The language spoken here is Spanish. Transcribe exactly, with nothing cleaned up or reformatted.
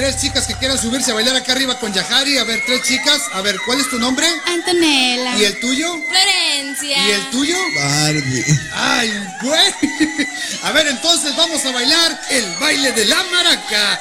tres chicas que quieran subirse a bailar acá arriba con Yahari. A ver, tres chicas. A ver, ¿cuál es tu nombre? Antonella. ¿Y el tuyo? Florencia. ¿Y el tuyo? Barbie. Ay, güey. A ver, entonces vamos a bailar el baile de la maraca.